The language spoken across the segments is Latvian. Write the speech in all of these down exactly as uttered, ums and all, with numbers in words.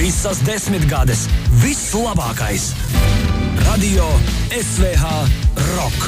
Visas desmitgades, viss labākais. Radio S V H Rock.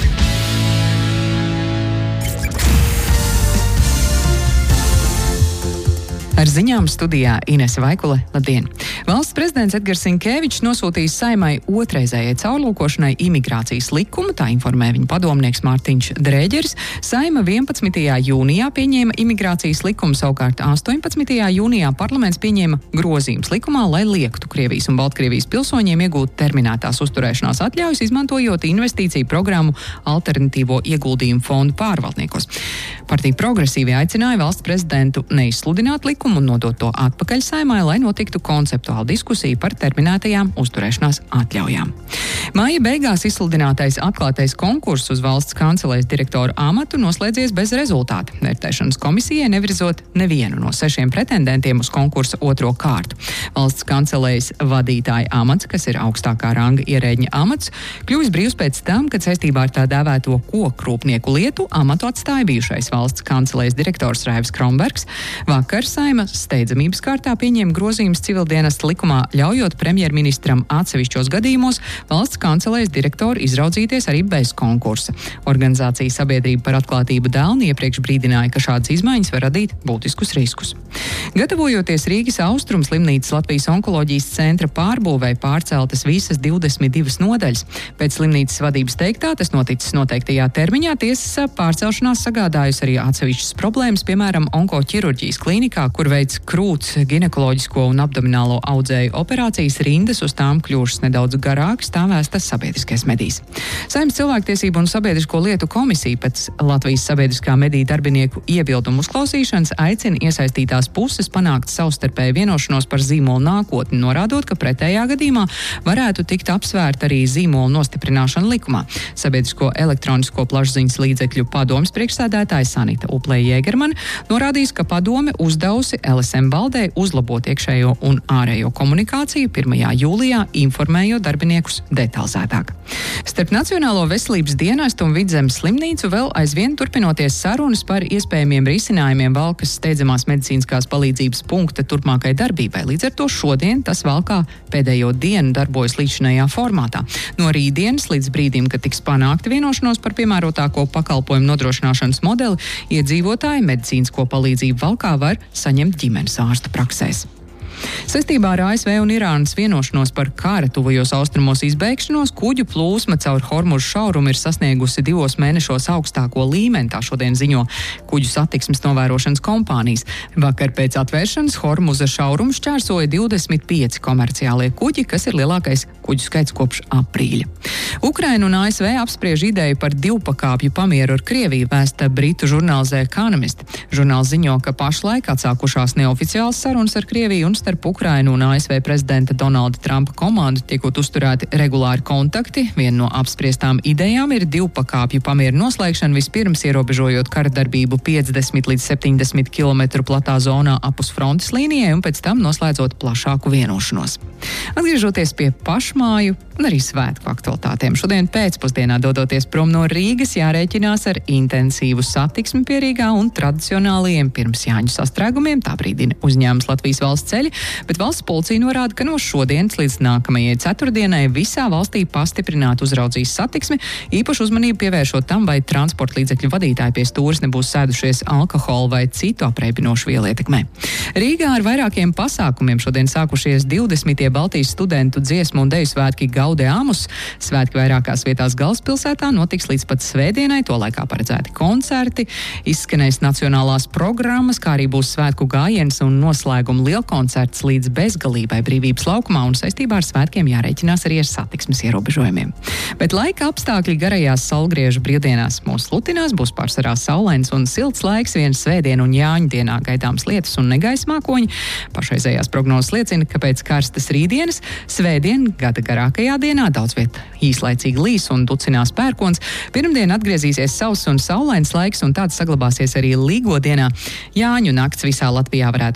Ar ziņām studijā Inese Vaikule. Labdien! Valsts prezidents Edgars Sinkēvičs nosūtījis Saeimai otrreizējai caurlūkošanai imigrācijas likumu, tā informē viņa padomnieks Mārtiņš Drēģeris. Saeima vienpadsmitajā jūnijā pieņēma imigrācijas likumu, savukārt astoņpadsmitajā jūnijā parlaments pieņēma grozījumus likumā, lai liektu Krievijas un Baltkrievijas pilsoņiem iegūt terminētās uzturēšanās atļaujas, izmantojot investīciju programmu Alternatīvo ieguldījumu fondu pārvaldniekos. Partija Progresīvie aicināja valsts prezidentu neizsludināt likumu un nodot to atpakaļ Saeimai, lai notiktu konceptuāla diskusija par terminētajām uzturēšanās atļaujām. Māja beigās izsludinātais atklātais konkurss uz valsts kancelēs direktoru amatu noslēdzies bez rezultāta. Vērtēšanas komisijai nevirzot nevienu no sešiem pretendentiem uz konkursa otro kārtu. Valsts kancelēs vadītāja amats, kas ir augstākā ranga ierēģņa amats, kļuvis brīvs pēc tam, kad saistībā ar tā dēvēto kokrūpnieku lietu amatu atstāja bijušais valsts kancelēs direktors Raivis Krombergs. Vakar Saeima steidzamības kārtā pieņēma grozījumus civildienesta likumā, ļaujot premjerministram atsevišķos gadījumos valsts kancelēs direktoru izraudzīties arī bez konkursa. Organizācija Sabiedrība par atklātību Dēlni iepriekš brīdināja, ka šādas izmaiņas var radīt būtiskus riskus. Gatavojoties Rīgas Austrumu slimnīcas Latvijas onkoloģijas centra pārbūvei, pārceltas visas divdesmit divas nodaļas. Pēc slimnīcas vadības teiktā, tas noticis noteiktajā termiņā, tiesas pārcelšanās sagādājusi arī atsevišķas problēmas, piemēram, onkoķirurģijas klīnikā, kur veids krūts, ginekoloģisko un abdominālo audzēju operācijas, rindas uz tām kļūšas nedaudz garākas, tā vēstas sabiedriskais medijs. Saeimas cilvēktiesību un sabiedrisko lietu komisija pēc Latvijas sabiedriskā mediju darbinieku iebildumu uzklausīšanas aicina iesaistītās puses panākt savstarpēju vienošanos par zīmolu nākotni, norādot, ka pretējā gadījumā varētu tikt apsvērta arī zīmolu nostiprināšana likumā. Sabiedrisko elektronisko plašsaziņas līdzekļu padomes priekšsēdētāja Sanita Uplē-Jēgermane norādījis, ka padome uzdevusi L S M valdei uzlabot iekšējo un ārējo komunikāciju pirmajā jūlijā, informējot darbiniekus detalizētāk. Starp Nacionālo veselības dienestu un Vidzemes slimnīcu vēl aizvien turpinoties sarunas par iespējamiem risinājumiem Valkas steidzamās medicīniskās palīdzības punkta turpmākai darbībai. Līdz ar to šodien tas Valkā pēdējo dienu darbojas līdzinājā formātā. No rītdienas līdz brīdim, kad tiks panākta vienošanos par piemērotāko pakalpojumu nodrošināšanas modeli, iedzīvotāji medicīnisko palīdzību Valkā var saņemt ģimenes ārsta praksēs. Saistībā ar A S V un Irānas vienošanos par kara tuvajos austrumos izbeigšanos, kuģu plūsma caur Hormuzu šaurumu ir sasniegusi divos mēnešos augstāko līmeni, tā šodien ziņo kuģu satiksmes novērošanas kompānijas. Vakar pēc atvēršanas Hormuza šaurumu šķērsoja divdesmit pieci komerciālie kuģi, kas ir lielākais kuģu skaits kopš aprīļa. Ukraina un A S V apspriež ideju par divpakāpju pamieru ar Krieviju, vēsta britu žurnāls The Economist. Žurnāls ziņo, ka pašlaik atsākušās neoficiāls sarunas ar Krieviju un starp Ukrainu un A S V prezidenta Donalda Trumpa komandu tiekot uzturēti regulāri kontakti. Viena no apspriestām idejām ir divpakāpju pamieru noslēgšana, vispirms ierobežojot kara darbību piecdesmit līdz septiņdesmit kilometru platā zonā apus frontes līnijai un pēc tam noslēdzot plašāku vienošanos. Atgriežoties pie pašmāju un arī svētku aktualitātēm. Šodien pēcpusdienā dodoties prom no Rīgas jārēķinās ar intensīvu satiksmi pie Rīgā un tradicionālajiem pirms Jāņu sastrēgumiem, tā brīdina uzņēmums Latvijas valsts ceļi, bet valsts policija norāda, ka no šodienas līdz nākamajai ceturtdienai visā valstī pastiprināt uzraudzīs satiksmi, īpaši uzmanību pievēršot tam, vai transporta līdzekļu vadītāji pie stūres nebūs sēdušies alkohola vai citu apreibinošu vielu ietekmē. Rīgā ar vairākiem pasākumiem šodien sākušies divdesmitie Baltijas studentu dziesmu un deju svētki Gaudeamus. Svētki vairākās vietās galvaspilsētā notiks līdz pat svētdienai, to laikā paredzēti koncerti, izskanēs nacionālās programmas, kā arī būs svētku gājiens un noslēguma lielkoncerts līdz bezgalībai Brīvības laukumā, un saistībā ar svētkiem jārēķinās arī ar satiksmes ierobežojumiem. Bet laika apstākļi garajās saulgriežu brīvdienās mūs lutinās, būs pārsvarā saulains un silts laiks, viens svētdienu un Jāņu dienā gaidāms lietus un negaisa mākoņi. Pašreizējās prognozes liecina, ka pēc karstas rītdienas svētdien gada garākajā dienā daudz viet īslaicīgi līs un ducinās pērkons. Pirmdien atgriezīsies sauss un saulains laiks, un tāds saglabāsies arī Līgo dienā. Jāņu nakts visā Latvijā varētu